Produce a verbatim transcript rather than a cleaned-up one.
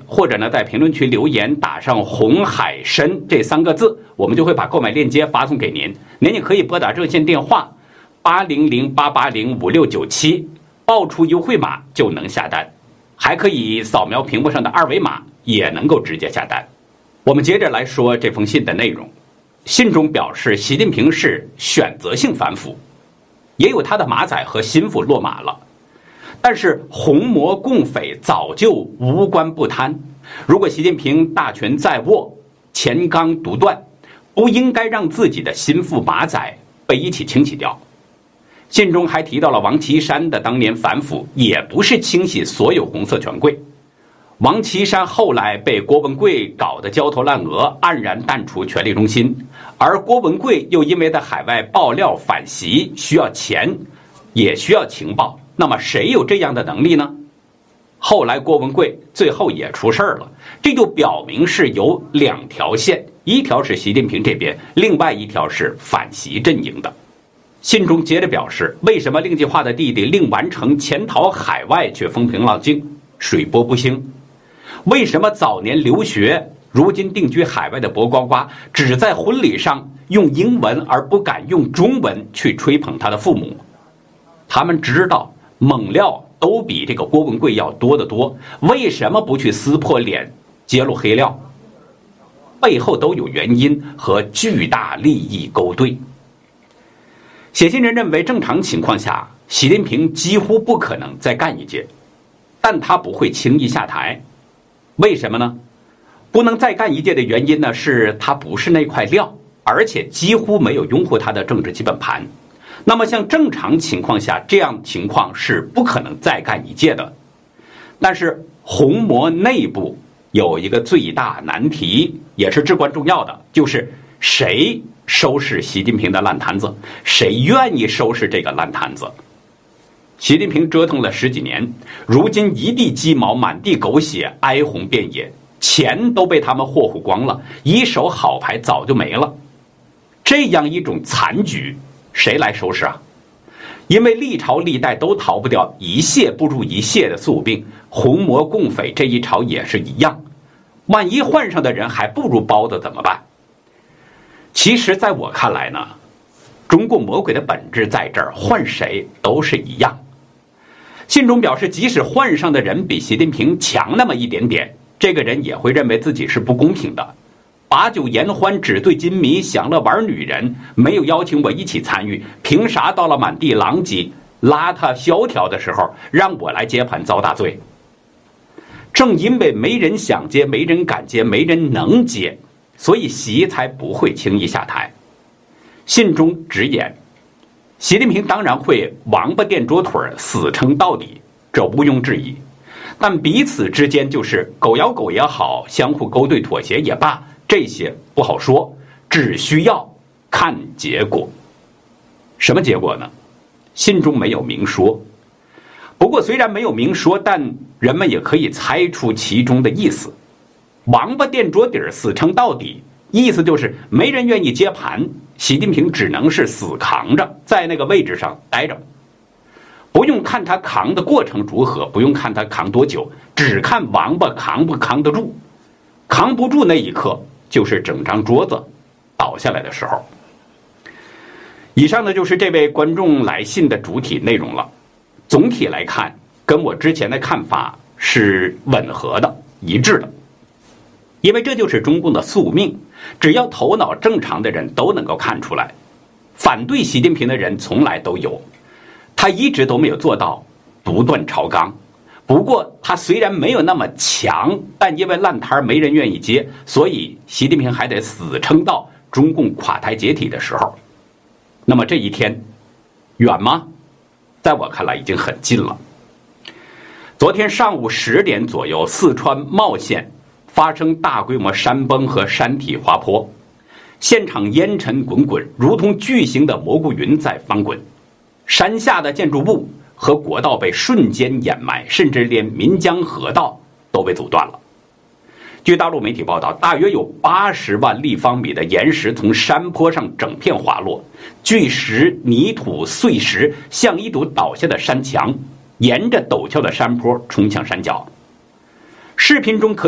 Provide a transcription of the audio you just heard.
或者呢在评论区留言打上红海参这三个字，我们就会把购买链接发送给您。您也可以拨打热线电话八零零八八零五六九七，报出优惠码就能下单，还可以扫描屏幕上的二维码也能够直接下单。我们接着来说这封信的内容。信中表示，习近平是选择性反腐，也有他的马仔和心腹落马了。但是红魔共匪早就无官不贪，如果习近平大权在握，钱纲独断，不应该让自己的心腹马仔被一起清洗掉。信中还提到了王岐山的当年反腐，也不是清洗所有红色权贵。王岐山后来被郭文贵搞得焦头烂额，黯然淡出权力中心，而郭文贵又因为在海外爆料反袭，需要钱，也需要情报，那么谁有这样的能力呢？后来郭文贵最后也出事了，这就表明是有两条线，一条是习近平这边，另外一条是反习阵营的。信中接着表示，为什么令计划的弟弟令完成潜逃海外却风平浪静，水波不兴？为什么早年留学，如今定居海外的薄瓜瓜，只在婚礼上用英文而不敢用中文去吹捧他的父母？他们知道猛料都比这个郭文贵要多得多，为什么不去撕破脸揭露黑料？背后都有原因和巨大利益勾兑。写信人认为，正常情况下习近平几乎不可能再干一届，但他不会轻易下台。为什么呢？不能再干一届的原因呢，是他不是那块料，而且几乎没有拥护他的政治基本盘。那么像正常情况下，这样情况是不可能再干一届的。但是红魔内部有一个最大难题，也是至关重要的，就是谁收拾习近平的烂摊子，谁愿意收拾这个烂摊子。习近平折腾了十几年，如今一地鸡毛，满地狗血，哀鸿遍野，钱都被他们霍霍光了，一手好牌早就没了。这样一种残局，谁来收拾啊？因为历朝历代都逃不掉一泻不如一泻的宿命，红魔共匪这一朝也是一样。万一换上的人还不如包的怎么办？其实在我看来呢，中共魔鬼的本质在这儿，换谁都是一样。信中表示，即使换上的人比习近平强那么一点点，这个人也会认为自己是不公平的。把酒言欢，纸醉金迷，享乐玩女人，没有邀请我一起参与，凭啥到了满地狼藉、邋遢萧条的时候，让我来接盘遭大罪？正因为没人想接，没人敢接，没人能接，所以习才不会轻易下台。信中直言，习近平当然会王八垫桌腿，死撑到底，这毋庸置疑。但彼此之间就是狗咬狗也好，相互勾兑妥协也罢，这些不好说，只需要看结果。什么结果呢？信中没有明说。不过虽然没有明说，但人们也可以猜出其中的意思。王八垫桌底，死撑到底，意思就是没人愿意接盘，习近平只能是死扛着，在那个位置上待着。不用看他扛的过程如何，不用看他扛多久，只看王八扛不扛得住。扛不住那一刻，就是整张桌子倒下来的时候。以上呢就是这位观众来信的主体内容了。总体来看，跟我之前的看法是吻合的、一致的。因为这就是中共的宿命，只要头脑正常的人都能够看出来。反对习近平的人从来都有，他一直都没有做到独断朝纲。不过他虽然没有那么强，但因为烂摊没人愿意接，所以习近平还得死撑到中共垮台解体的时候。那么这一天远吗？在我看来已经很近了。昨天上午十点左右，四川茂县发生大规模山崩和山体滑坡，现场烟尘滚滚，如同巨型的蘑菇云在翻滚。山下的建筑物和国道被瞬间掩埋，甚至连岷江河道都被阻断了。据大陆媒体报道，大约有八十万立方米的岩石从山坡上整片滑落，巨石、泥土、碎石像一堵倒下的山墙，沿着陡峭的山坡冲向山脚。视频中可